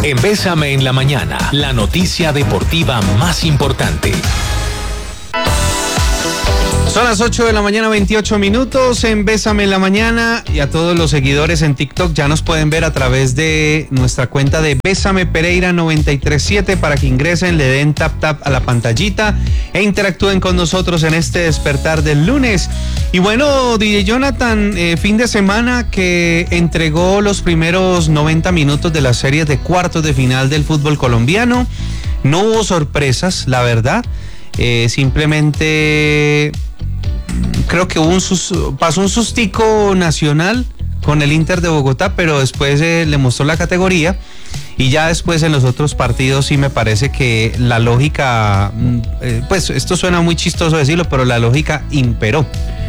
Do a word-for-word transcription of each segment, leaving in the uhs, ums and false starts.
En Bésame en la Mañana, la noticia deportiva más importante. Son las ocho de la mañana, veintiocho minutos en Bésame en la Mañana, y a todos los seguidores en TikTok ya nos pueden ver a través de nuestra cuenta de Bésame Pereira noventa y tres siete para que ingresen, le den tap tap a la pantallita e interactúen con nosotros en este despertar del lunes. Y bueno, D J Jonathan, eh, fin de semana que entregó los primeros noventa minutos de las series de cuartos de final del fútbol colombiano. No hubo sorpresas, la verdad. Eh, simplemente creo que hubo un sus, pasó un sustico nacional con el Inter de Bogotá, pero después eh, le mostró la categoría, y ya después en los otros partidos sí me parece que la lógica, eh, pues esto suena muy chistoso decirlo, pero la lógica imperó.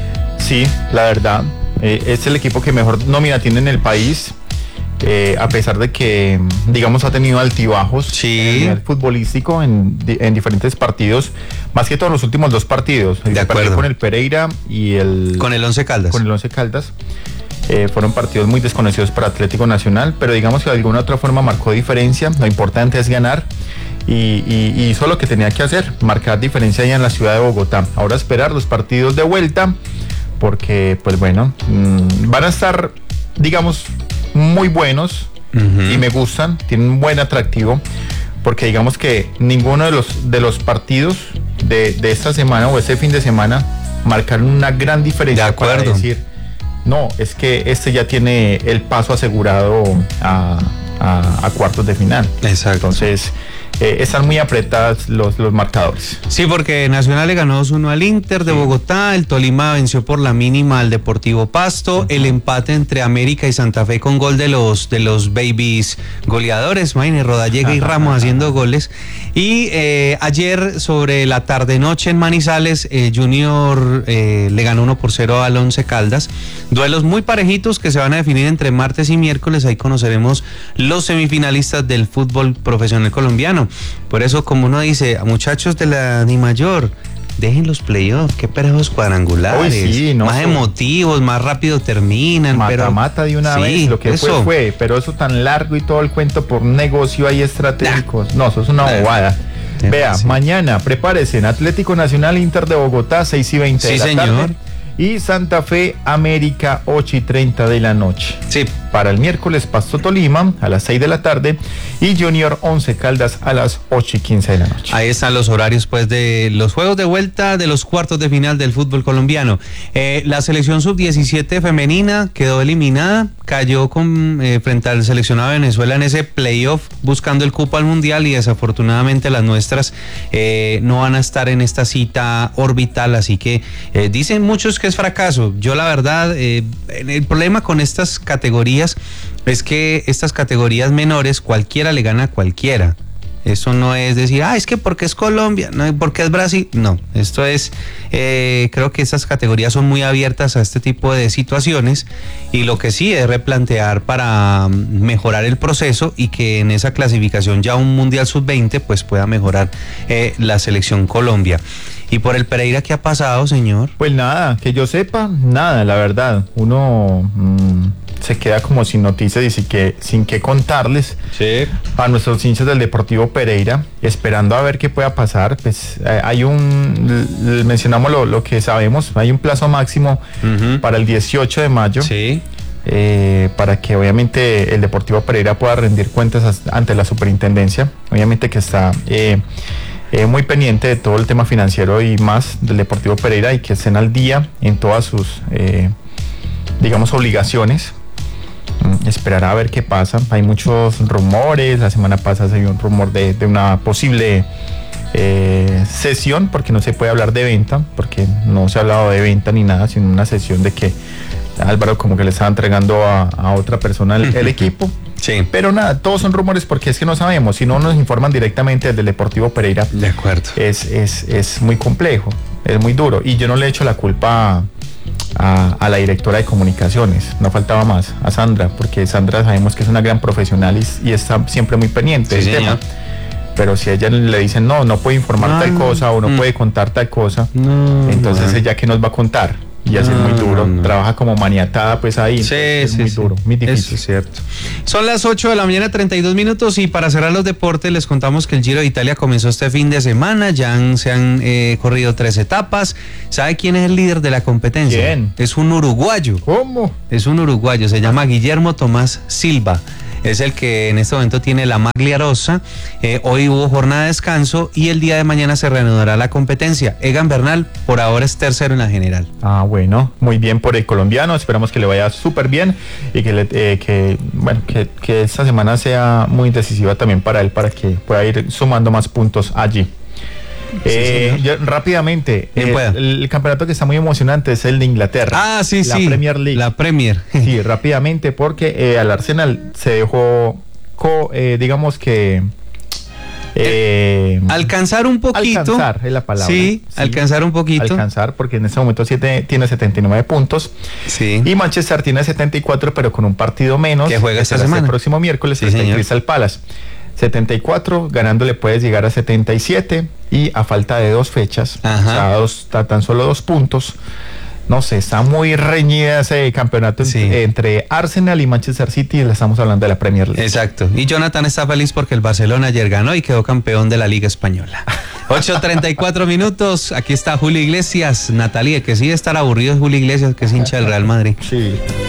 Sí, la verdad, eh, es el equipo que mejor nómina tiene en el país. Eh, a pesar de que, digamos, ha tenido altibajos sí. en el nivel futbolístico en, en diferentes partidos, más que todo en los últimos dos partidos, de acuerdo, con el Pereira y el con el Once Caldas. Con el Once Caldas. Eh, fueron partidos muy desconocidos para Atlético Nacional, pero digamos que de alguna otra forma marcó diferencia. Lo importante es ganar, y, y, y hizo lo que tenía que hacer, marcar diferencia allá en la ciudad de Bogotá. Ahora esperar los partidos de vuelta, porque pues bueno, mmm, van a estar, digamos, muy buenos, uh-huh. y me gustan, tienen un buen atractivo, porque digamos que ninguno de los de los partidos de, de esta semana o este fin de semana marcaron una gran diferencia. De acuerdo. Para decir, no, es que este ya tiene el paso asegurado a, a, a cuartos de final. Exacto. Entonces Eh, están muy apretadas los, los marcadores. Sí, porque Nacional le ganó dos uno al Inter de Bogotá, el Tolima venció por la mínima al Deportivo Pasto, uh-huh. el empate entre América y Santa Fe con gol de los de los babies goleadores, imagínate, Rodallega y Ramos haciendo goles. Y eh, ayer sobre la tarde-noche en Manizales, eh, Junior eh, le ganó uno por cero al Once Caldas. Duelos muy parejitos que se van a definir entre martes y miércoles. Ahí conoceremos los semifinalistas del fútbol profesional colombiano. Por eso, como uno dice, muchachos de la DIMAYOR, dejen los playoffs, qué perejos cuadrangulares, Uy, sí, no, más so... emotivos, más rápido terminan. Mata, pero mata de una sí, vez, lo que eso. fue fue, pero eso tan largo y todo el cuento por un negocio ahí estratégico, nah. no, eso es una bobada. Eh, Vea, sí. Mañana, prepárense, en Atlético Nacional, Inter de Bogotá, seis y veinte sí, de la señor. tarde. Y Santa Fe, América, ocho y treinta de la noche. Sí. Para el miércoles, Pasto Tolima a las seis de la tarde y Junior Once Caldas a las ocho y quince de la noche. Ahí están los horarios pues de los juegos de vuelta de los cuartos de final del fútbol colombiano. Eh, la selección sub diecisiete femenina quedó eliminada, cayó con, eh, frente al seleccionado de Venezuela en ese playoff buscando el cupo al mundial, y desafortunadamente las nuestras eh, no van a estar en esta cita orbital, así que eh, dicen muchos que es fracaso. Yo la verdad, eh, el problema con estas categorías es que estas categorías menores cualquiera le gana a cualquiera. Eso no es decir, ah, es que porque es Colombia, no, porque es Brasil. No, esto es, eh, creo que estas categorías son muy abiertas a este tipo de situaciones, y lo que sí es replantear para mejorar el proceso y que en esa clasificación ya un Mundial sub veinte pues pueda mejorar eh, la selección Colombia. ¿Y por el Pereira qué ha pasado, señor? Pues nada, que yo sepa, nada, la verdad. Uno mmm, se queda como sin noticias y sin que, sin que contarles sí. a nuestros hinchas del Deportivo Pereira, esperando a ver qué pueda pasar. Pues eh, hay un, mencionamos lo, lo que sabemos, hay un plazo máximo uh-huh. para el dieciocho de mayo. Sí. Eh, para que obviamente el Deportivo Pereira pueda rendir cuentas ante la superintendencia. Obviamente que está... Eh, Eh, muy pendiente de todo el tema financiero y más del Deportivo Pereira, y que estén al día en todas sus, eh, digamos, obligaciones. Mm, esperará a ver qué pasa. Hay muchos rumores. La semana pasada se dio un rumor de, de una posible eh, cesión, porque no se puede hablar de venta, porque no se ha hablado de venta ni nada, sino una cesión de que Álvaro como que le estaba entregando a, a otra persona el, el equipo. Sí. Pero nada, todos son rumores, porque es que no sabemos. Si no nos informan directamente desde el Deportivo Pereira, de acuerdo, es, es, es muy complejo, es muy duro. Y yo no le echo la culpa a, a, a la directora de comunicaciones, no faltaba más, a Sandra, porque Sandra sabemos que es una gran profesional y, y está siempre muy pendiente sí, del señor. tema. Pero si a ella le dicen no, no puede informar no, tal cosa o no, no puede contar tal cosa, no, entonces no. ella ¿qué nos va a contar? y así no, es muy duro. no, no. Trabaja como maniatada, pues ahí. Sí, es sí, muy sí. duro, muy difícil. Eso es cierto. Son las ocho de la mañana, treinta y dos minutos, y para cerrar los deportes les contamos que el Giro de Italia comenzó este fin de semana, ya han, se han eh, corrido tres etapas. ¿Sabe quién es el líder de la competencia? ¿Quién? Es un uruguayo. ¿Cómo? Es un uruguayo, se llama Guillermo Tomás Silva. Es el que en este momento tiene la maglia rosa. Eh, hoy hubo jornada de descanso y el día de mañana se reanudará la competencia. Egan Bernal por ahora es tercero en la general. Ah, bueno, muy bien por el colombiano. Esperamos que le vaya súper bien y que, le, eh, que, bueno, que, que esta semana sea muy decisiva también para él, para que pueda ir sumando más puntos allí. Sí, eh, yo, rápidamente, Bien eh, pueda. el, el campeonato que está muy emocionante es el de Inglaterra. Ah, sí, la sí. Premier League. La Premier. Sí, rápidamente, porque eh, al Arsenal se dejó, co, eh, digamos que... Eh, Alcanzar un poquito. Alcanzar es la palabra. Sí, sí, alcanzar un poquito. Alcanzar, porque en este momento siete, tiene setenta y nueve puntos. Sí. Y Manchester tiene setenta y cuatro, pero con un partido menos. Que juega esta será semana. El próximo miércoles, Sí, frente a señor. Crystal Palace. setenta y cuatro, ganándole puedes llegar a setenta y siete, y a falta de dos fechas, Ajá. o sea, dos, ta- tan solo dos puntos. No sé, está muy reñida ese campeonato Sí. entre, entre Arsenal y Manchester City, y le estamos hablando de la Premier League. Exacto. Y Jonathan está feliz porque el Barcelona ayer ganó y quedó campeón de la Liga Española. ocho treinta y cuatro minutos. Aquí está Julio Iglesias. Natalia, que sí debe estar aburrido es Julio Iglesias, que es hincha del Real Madrid. Sí.